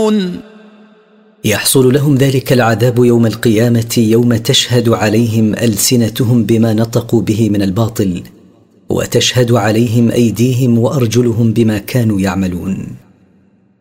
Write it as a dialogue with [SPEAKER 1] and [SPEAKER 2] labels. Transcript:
[SPEAKER 1] يعملون.
[SPEAKER 2] يحصل لهم ذلك العذاب يوم القيامة، يوم تشهد عليهم ألسنتهم بما نطقوا به من الباطل، وتشهد عليهم أيديهم وأرجلهم بما كانوا يعملون.